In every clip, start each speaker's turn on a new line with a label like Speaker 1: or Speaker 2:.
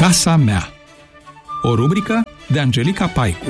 Speaker 1: Casa mea. O rubrică de Angelica Paicu.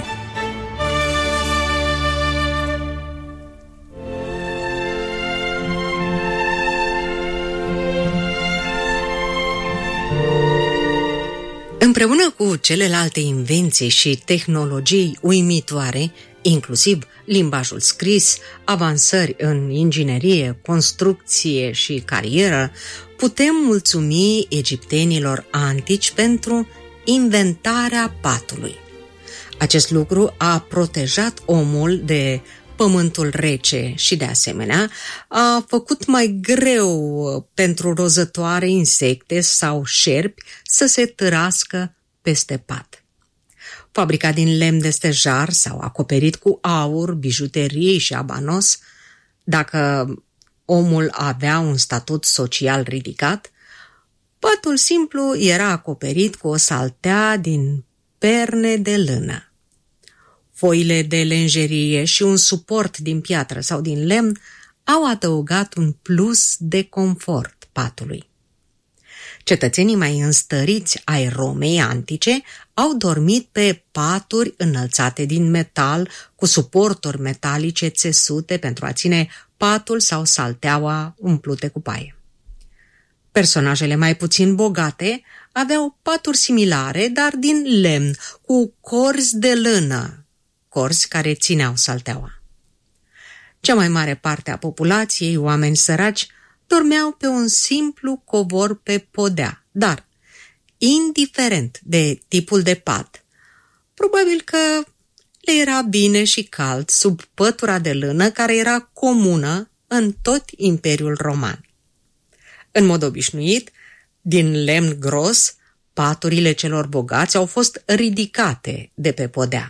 Speaker 2: Împreună cu celelalte invenții și tehnologii uimitoare, inclusiv limbajul scris, avansări în inginerie, construcție și carieră, putem mulțumi egiptenilor antici pentru inventarea patului. Acest lucru a protejat omul de pământul rece și, de asemenea, a făcut mai greu pentru rozătoare, insecte sau șerpi să se târască peste pat. Fabricat din lemn de stejar sau acoperit cu aur, bijuterii și abanos, dacă omul avea un statut social ridicat, patul simplu era acoperit cu o saltea din perne de lână. Foile de lenjerie și un suport din piatră sau din lemn au adăugat un plus de confort patului. Cetățenii mai înstăriți ai Romei antice au dormit pe paturi înălțate din metal, cu suporturi metalice țesute pentru a ține patul sau salteaua umplute cu paie. Personajele mai puțin bogate aveau paturi similare, dar din lemn, cu corzi de lână, corzi care țineau salteaua. Cea mai mare parte a populației, oameni săraci, dormeau pe un simplu covor pe podea, dar, indiferent de tipul de pat, probabil că le era bine și cald sub pătura de lână care era comună în tot Imperiul Roman. În mod obișnuit, din lemn gros, paturile celor bogați au fost ridicate de pe podea.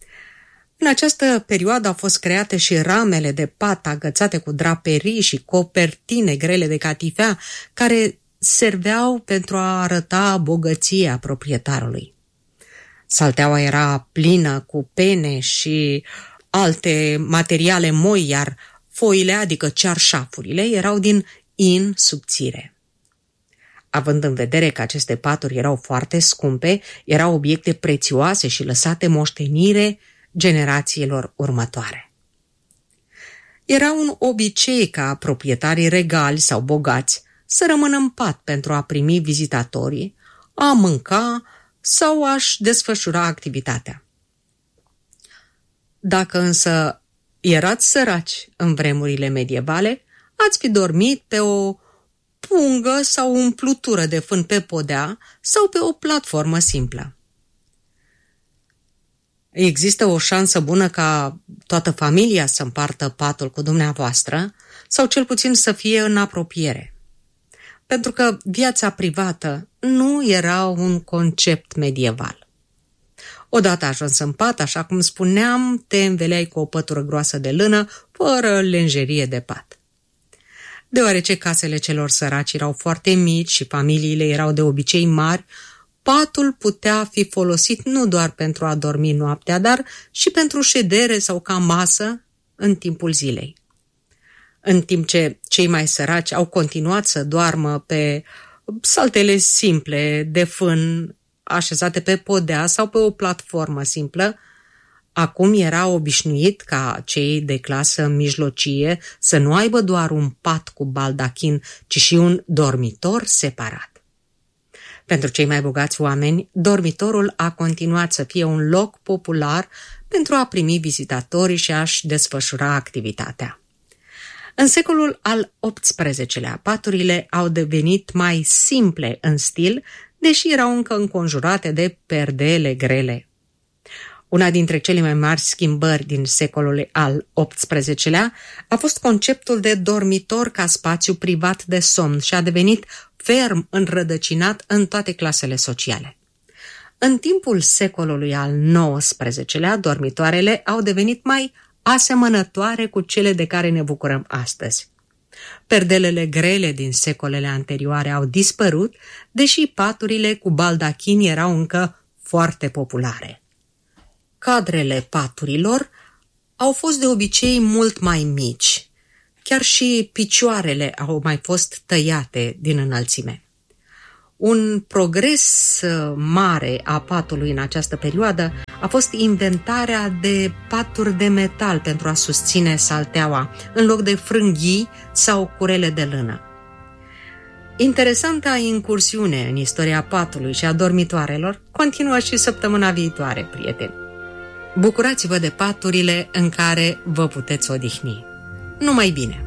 Speaker 2: În această perioadă au fost create și ramele de pat agățate cu draperii și copertine grele de catifea, care serveau pentru a arăta bogăția proprietarului. Salteaua era plină cu pene și alte materiale moi, iar foile, adică cearșafurile, erau din in subțire. Având în vedere că aceste paturi erau foarte scumpe, erau obiecte prețioase și lăsate moștenire generațiilor următoare. Era un obicei ca proprietarii regali sau bogați să rămână în pat pentru a primi vizitatorii, a mânca sau a-și desfășura activitatea. Dacă însă erați săraci în vremurile medievale, ați fi dormit pe o pungă sau o umplutură de fân pe podea sau pe o platformă simplă. Există o șansă bună ca toată familia să împartă patul cu dumneavoastră sau cel puțin să fie în apropiere. Pentru că viața privată nu era un concept medieval. Odată ajuns în pat, așa cum spuneam, te înveleai cu o pătură groasă de lână, fără lenjerie de pat. Deoarece casele celor săraci erau foarte mici și familiile erau de obicei mari, patul putea fi folosit nu doar pentru a dormi noaptea, dar și pentru ședere sau ca masă în timpul zilei. În timp ce cei mai săraci au continuat să doarmă pe saltele simple de fân așezate pe podea sau pe o platformă simplă, acum era obișnuit ca cei de clasă mijlocie să nu aibă doar un pat cu baldachin, ci și un dormitor separat. Pentru cei mai bogați oameni, dormitorul a continuat să fie un loc popular pentru a primi vizitatorii și a-și desfășura activitatea. În secolul al XVIII-lea, paturile au devenit mai simple în stil, deși erau încă înconjurate de perdele grele. Una dintre cele mai mari schimbări din secolul al XVIII-lea a fost conceptul de dormitor ca spațiu privat de somn și a devenit ferm înrădăcinat în toate clasele sociale. În timpul secolului al XIX-lea, dormitoarele au devenit mai asemănătoare cu cele de care ne bucurăm astăzi. Perdelele grele din secolele anterioare au dispărut, deși paturile cu baldachini erau încă foarte populare. Cadrele paturilor au fost de obicei mult mai mici. Chiar și picioarele au mai fost tăiate din înălțime. Un progres mare a patului în această perioadă a fost inventarea de paturi de metal pentru a susține salteaua, în loc de frânghii sau curele de lână. Interesanta incursiune în istoria patului și a dormitoarelor continuă și săptămâna viitoare, prieteni. Bucurați-vă de paturile în care vă puteți odihni. Numai bine!